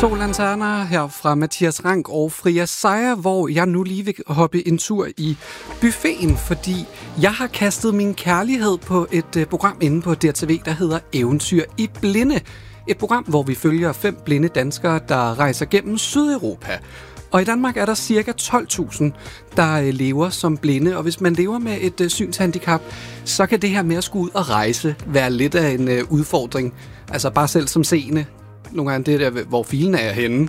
Solanterner her fra Mathias Rank og Fria Sejer, hvor jeg nu lige vil hoppe en tur i buffeten, fordi jeg har kastet min kærlighed på et program inde på DRTV, der hedder Eventyr i Blinde. Et program, hvor vi følger 5 blinde danskere, der rejser gennem Sydeuropa. Og i Danmark er der ca. 12.000, der lever som blinde, og hvis man lever med et synshandicap, så kan det her med at skulle ud og rejse være lidt af en udfordring. Altså bare selv som seende. Nogle gange det der, hvor filen er henne.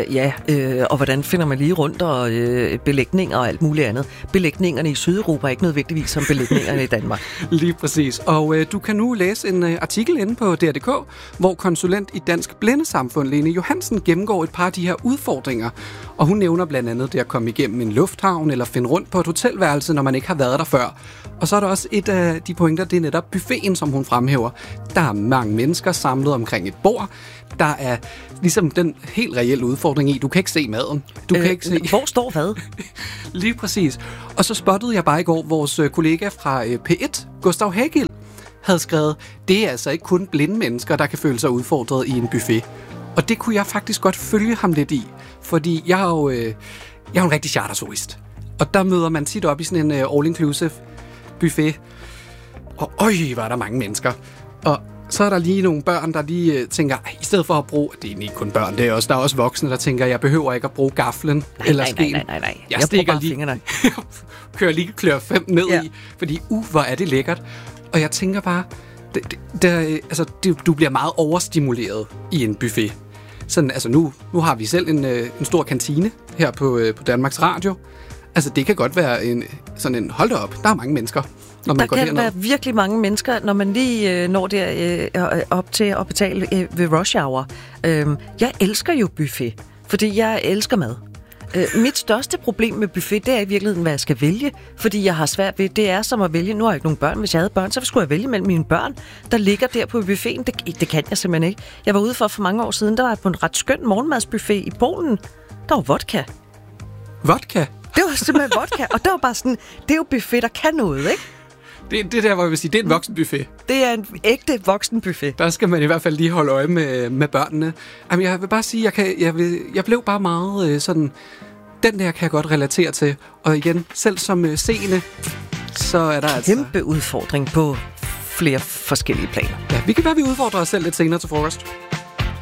Og hvordan finder man lige rundt og belægninger og alt muligt andet. Belægningerne i Sydeuropa er ikke nødvendigvis som belægningerne i Danmark. Lige præcis. Og du kan nu læse en artikel inde på DR.dk, hvor konsulent i Dansk Blindesamfund, Lene Johansen, gennemgår et par af de her udfordringer. Og hun nævner blandt andet det at komme igennem en lufthavn eller finde rundt på et hotelværelse, når man ikke har været der før. Og så er der også et af de pointer, det er netop buffeten, som hun fremhæver. Der er mange mennesker samlet omkring et bord. Der er ligesom den helt reelle udfordring i, du kan ikke se maden. Du kan ikke se... Hvor står hvad? Lige præcis. Og så spottede jeg bare i går, vores kollega fra P1, Gustav Hagel, havde skrevet, det er altså ikke kun blinde mennesker, der kan føle sig udfordret i en buffet. Og det kunne jeg faktisk godt følge ham lidt i, fordi jeg er jo en rigtig charterturist. Og der møder man tit op i sådan en all-inclusive buffet. Og var der mange mennesker. Og så er der lige nogle børn, der lige tænker, i stedet for at bruge... Det er ikke kun børn, det er også, der er også voksne, der tænker, jeg behøver ikke at bruge gaflen eller skeen. Nej. Jeg stikker lige... klør 5 ned i, fordi hvor er det lækkert. Og jeg tænker bare, du bliver meget overstimuleret i en buffet. Sådan, altså nu har vi selv en stor kantine her på Danmarks Radio. Altså det kan godt være sådan en hold da op, der er mange mennesker. Der kan være virkelig mange mennesker, når man lige når der op til at betale ved rush hour. Jeg elsker jo buffet, fordi jeg elsker mad. Mit største problem med buffet, det er i virkeligheden, hvad jeg skal vælge, fordi jeg har svært ved, det er som at vælge, nu har jeg ikke nogen børn, hvis jeg havde børn, så skulle jeg vælge mellem mine børn, der ligger der på buffeten. Det kan jeg simpelthen ikke. Jeg var ude for mange år siden, der var på en ret skøn morgenmadsbuffet i Polen. Der var vodka. Vodka? Det var simpelthen vodka, og det var bare sådan, det er jo buffet, der kan noget, ikke? Det der, hvor jeg vil sige, det er en voksenbuffet. Det er en ægte voksenbuffet. Der skal man i hvert fald lige holde øje med børnene. Jamen, jeg vil bare sige, jeg blev bare meget sådan... Den der kan jeg godt relatere til. Og igen, selv som seende, så er der altså... Kæmpe udfordring på flere forskellige planer. Ja, vi kan være, vi udfordrer os selv lidt senere til frokost.